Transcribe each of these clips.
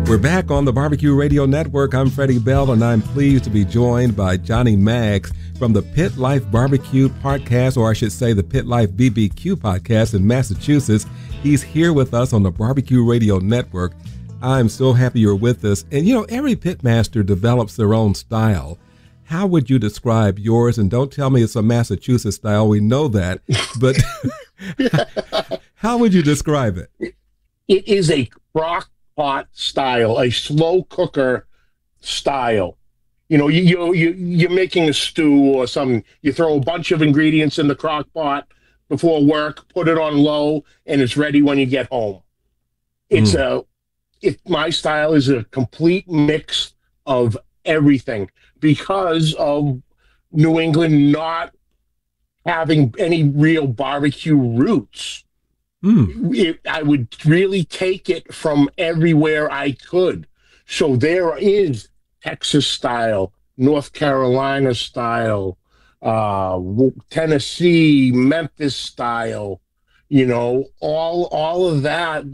We're back on the Barbecue Radio Network. I'm Freddie Bell, and I'm pleased to be joined by Johnny Maggs from the Pit Life Barbecue Podcast, or I should say the Pit Life BBQ Podcast in Massachusetts. He's here with us on the Barbecue Radio Network. I'm so happy you're with us. And, every pitmaster develops their own style. How would you describe yours? And don't tell me it's a Massachusetts style. We know that. But how would you describe it? It is a crock pot style, a slow cooker style. You're making a stew or something. You throw a bunch of ingredients in the crock pot before work, put it on low, and it's ready when you get home. My style is a complete mix of everything because of New England not having any real barbecue roots. I would really take it from everywhere I could. So there is Texas style, North Carolina style, Tennessee, Memphis style, all of that,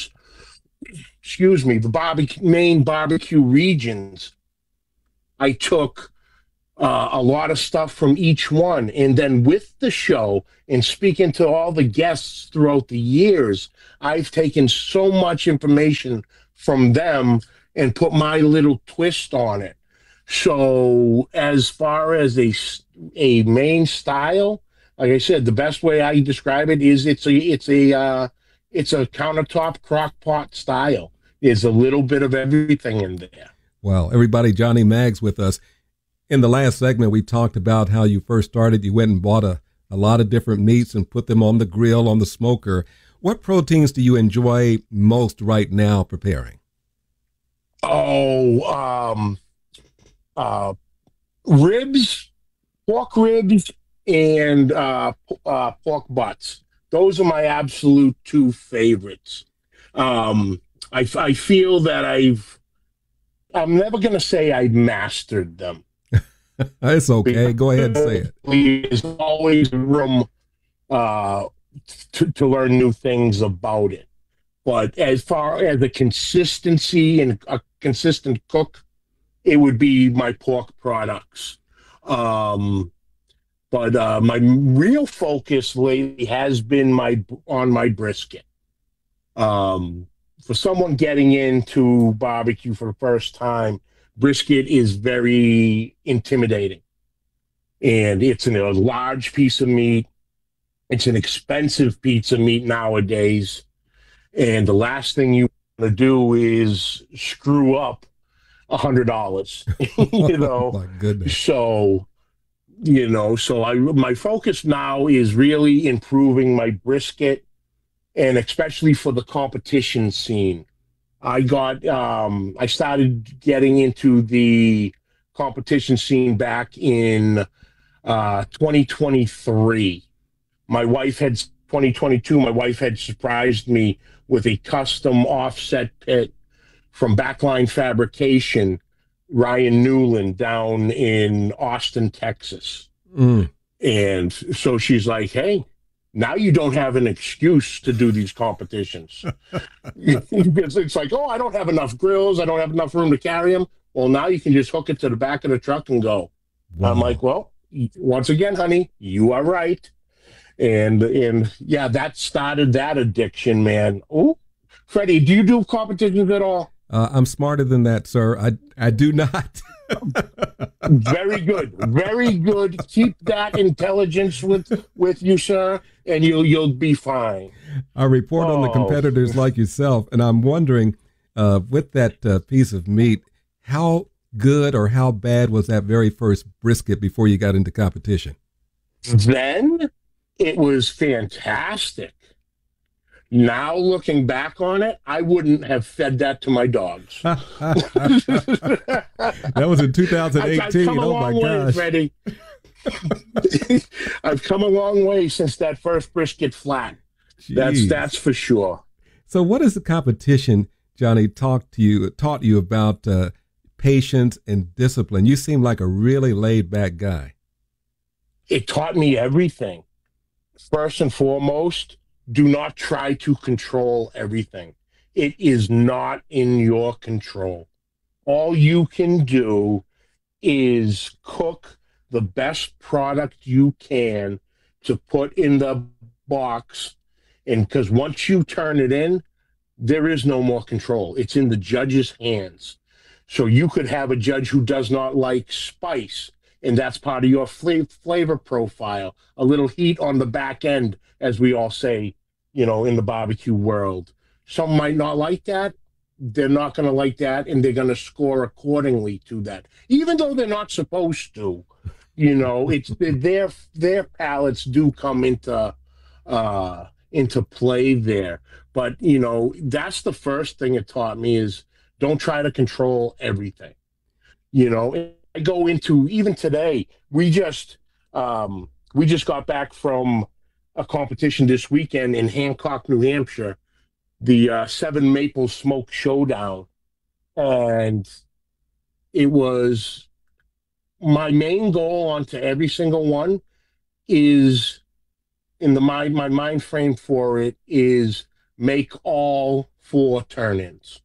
the main barbecue regions. I took a lot of stuff from each one. And then with the show and speaking to all the guests throughout the years, I've taken so much information from them and put my little twist on it. So as far as a main style, like I said, the best way I describe it is it's a countertop crock pot style. There's a little bit of everything in there. Well, everybody, Johnny Maggs with us. In the last segment, we talked about how you first started. You went and bought a lot of different meats and put them on the grill, on the smoker. What proteins do you enjoy most right now preparing? Ribs, pork ribs, and pork butts. Those are my absolute two favorites. I feel that I'm never going to say I've mastered them. It's okay. Go ahead and say it. There's always room to learn new things about it. But as far as the consistency and a consistent cook, it would be my pork products. But my real focus lately has been on my brisket. For someone getting into barbecue for the first time, brisket is very intimidating. And it's a large piece of meat. It's an expensive piece of meat nowadays. And the last thing you want to do is screw up $100, Oh, my goodness. So, my focus now is really improving my brisket, and especially for the competition scene. I started getting into the competition scene back in 2023. 2022, my wife had surprised me with a custom offset pit from Backline Fabrication, Ryan Newland, down in Austin, Texas. And so she's like, hey, now you don't have an excuse to do these competitions. It's like, I don't have enough grills. I don't have enough room to carry them. Well, now you can just hook it to the back of the truck and go. Wow. I'm like, well, once again, honey, you are right. And yeah, that started that addiction, man. Oh, Freddie, do you do competitions at all? I'm smarter than that, sir. I do not. Very good. Very good. Keep that intelligence with you, sir, and you'll be fine. I report on the competitors like yourself, and I'm wondering, with that piece of meat, how good or how bad was that very first brisket before you got into competition? Then it was fantastic. Now, looking back on it, I wouldn't have fed that to my dogs. That was in 2018. Oh, my gosh. Freddie. I've come a long way since that first brisket flat. That's for sure. So what is the competition, Johnny, taught you about patience and discipline? You seem like a really laid-back guy. It taught me everything. First and foremost, do not try to control everything. It is not in your control. All you can do is cook the best product you can to put in the box. And because once you turn it in, there is no more control. It's in the judge's hands. So you could have a judge who does not like spice, and that's part of your flavor profile. A little heat on the back end, as we all say, in the barbecue world. Some might not like that. They're not going to like that, and they're going to score accordingly to that, even though they're not supposed to. It's their palates do come into play there. But that's the first thing it taught me is don't try to control everything. I go into even today. We just got back from a competition this weekend in Hancock, New Hampshire, the Seven Maple Smoke Showdown, and it was my main goal onto every single one is in my mind frame for it is make all 4 turn-ins.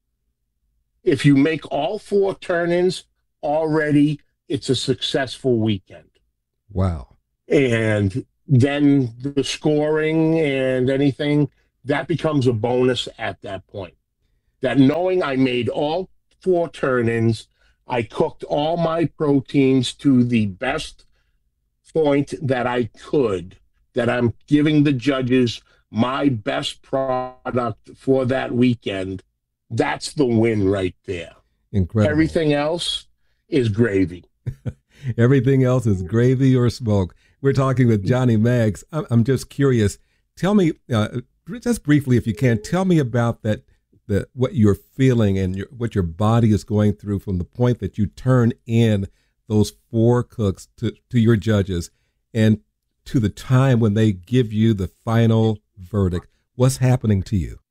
If you make all 4 turn-ins already, it's a successful weekend. Wow. And then the scoring and anything, that becomes a bonus at that point. That knowing I made all 4 turn-ins, I cooked all my proteins to the best point that I could, that I'm giving the judges my best product for that weekend, that's the win right there. Incredible. Everything else is gravy. Everything else is gravy or smoke. We're talking with Johnny Maggs. I'm just curious. Tell me, just briefly, if you can, tell me about what you're feeling and what your body is going through from the point that you turn in those 4 cooks to your judges and to the time when they give you the final verdict. What's happening to you?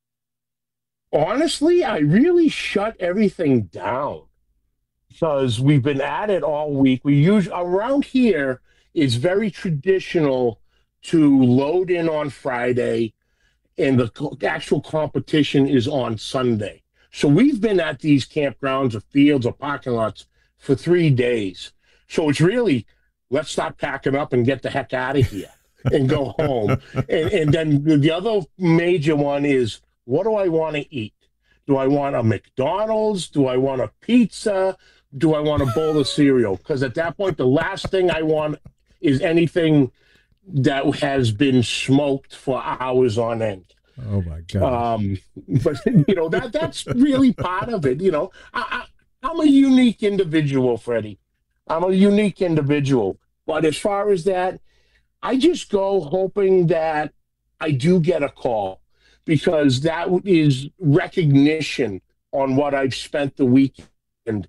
Honestly, I really shut everything down because we've been at it all week. We usually around here it's very traditional to load in on Friday and the actual competition is on Sunday. So we've been at these campgrounds or fields or parking lots for 3 days. So it's really, let's start packing up and get the heck out of here and go home. And then the other major one is, what do I want to eat? Do I want a McDonald's? Do I want a pizza? Do I want a bowl of cereal? Because at that point, the last thing I want is anything that has been smoked for hours on end. Oh my God. But that's really part of it. I'm a unique individual, Freddie. I'm a unique individual. But as far as that, I just go hoping that I do get a call, because that is recognition on what I've spent the weekend and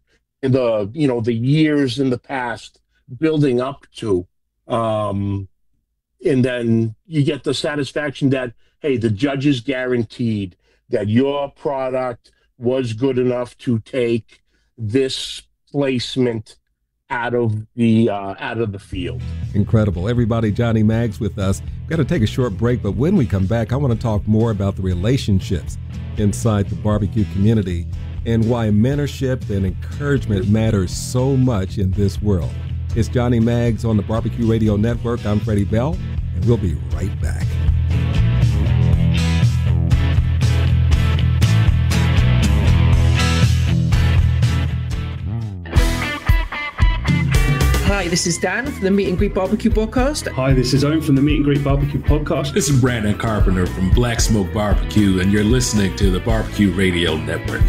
the years in the past building up to. And then you get the satisfaction that, hey, the judges guaranteed that your product was good enough to take this placement out of the field. Incredible. Everybody, Johnny Maggs with us. We've got to take a short break, but when we come back, I want to talk more about the relationships inside the barbecue community and why mentorship and encouragement matters so much in this world. It's Johnny Maggs on the Barbecue Radio Network. I'm Freddie Bell, and we'll be right back. Hi, this is Dan from the Meet and Greet Barbecue Podcast. Hi, this is Owen from the Meet and Greet Barbecue Podcast. This is Brandon Carpenter from Black Smoke Barbecue, and you're listening to the Barbecue Radio Network.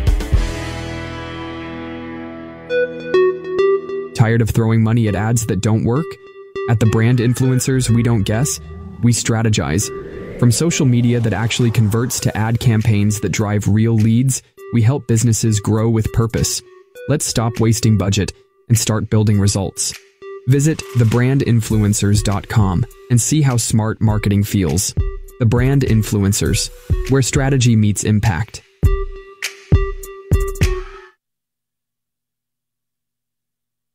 Tired of throwing money at ads that don't work? At the Brand Influencers We Don't Guess, we strategize. From social media that actually converts to ad campaigns that drive real leads, we help businesses grow with purpose. Let's stop wasting budget and start building results. Visit thebrandinfluencers.com and see how smart marketing feels. The Brand Influencers, where strategy meets impact. Hi,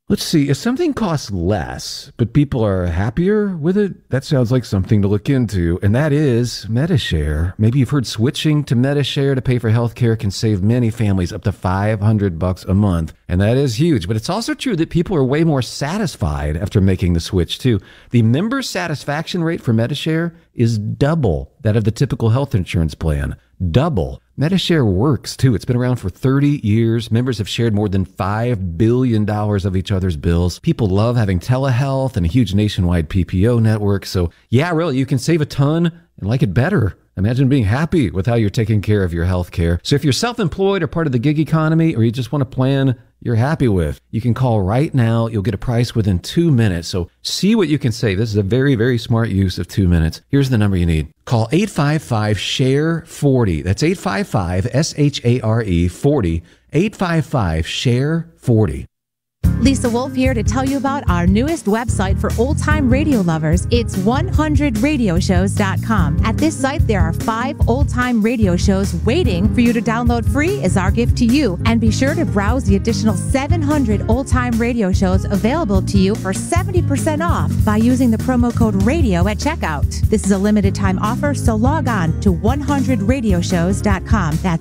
Let's see, if something costs less, but people are happier with it, that sounds like something to look into, and that is Medi-Share. Maybe you've heard switching to Medi-Share to pay for healthcare can save many families up to $500 a month, and that is huge. But it's also true that people are way more satisfied after making the switch, too. The member satisfaction rate for Medi-Share is double that of the typical health insurance plan. Double. Medi-Share works, too. It's been around for 30 years. Members have shared more than $5 billion of each other's bills. People love having telehealth and a huge nationwide PPO network. So, yeah, really, you can save a ton and like it better. Imagine being happy with how you're taking care of your health care. So if you're self-employed or part of the gig economy, or you just want a plan you're happy with, you can call right now. You'll get a price within 2 minutes. So see what you can save. This is a very, very smart use of 2 minutes. Here's the number you need. Call 855-SHARE-40. That's 855-SHARE-40. 855-SHARE-40. Lisa Wolf here to tell you about our newest website for old-time radio lovers. It's 100radioshows.com. At this site, there are 5 old-time radio shows waiting for you to download free as our gift to you. And be sure to browse the additional 700 old-time radio shows available to you for 70% off by using the promo code RADIO at checkout. This is a limited-time offer, so log on to 100radioshows.com. That's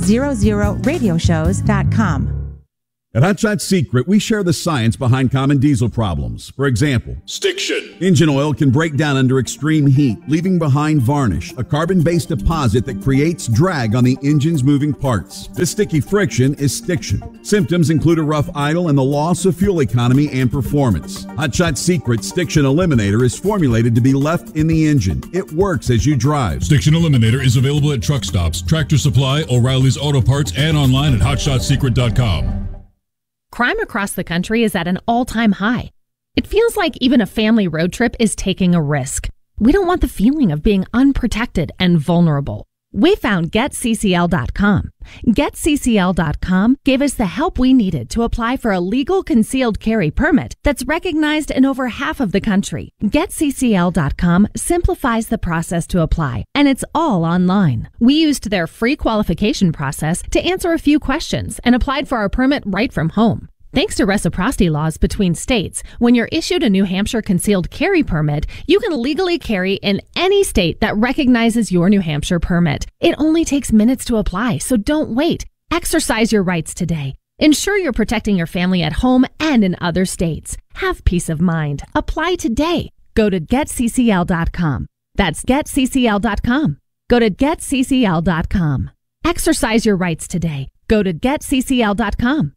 100radioshows.com. At Hot Shot Secret, we share the science behind common diesel problems. For example, Stiction. Engine oil can break down under extreme heat, leaving behind varnish, a carbon-based deposit that creates drag on the engine's moving parts. This sticky friction is stiction. Symptoms include a rough idle and the loss of fuel economy and performance. Hot Shot Secret Stiction Eliminator is formulated to be left in the engine. It works as you drive. Stiction Eliminator is available at truck stops, Tractor Supply, O'Reilly's Auto Parts, and online at hotshotsecret.com. Crime across the country is at an all-time high. It feels like even a family road trip is taking a risk. We don't want the feeling of being unprotected and vulnerable. We found GetCCL.com. GetCCL.com gave us the help we needed to apply for a legal concealed carry permit that's recognized in over half of the country. GetCCL.com simplifies the process to apply, and it's all online. We used their free qualification process to answer a few questions and applied for our permit right from home. Thanks to reciprocity laws between states, when you're issued a New Hampshire concealed carry permit, you can legally carry in any state that recognizes your New Hampshire permit. It only takes minutes to apply, so don't wait. Exercise your rights today. Ensure you're protecting your family at home and in other states. Have peace of mind. Apply today. Go to GetCCL.com. That's GetCCL.com. Go to GetCCL.com. Exercise your rights today. Go to GetCCL.com.